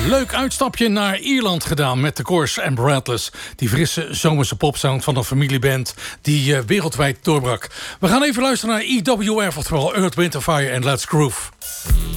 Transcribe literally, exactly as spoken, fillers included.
Leuk uitstapje naar Ierland gedaan met The Course and Breathless. Die frisse zomerse popsound van een familieband die uh, wereldwijd doorbrak. We gaan even luisteren naar E W F, oftewel Earth, Wind and Fire en Let's Groove.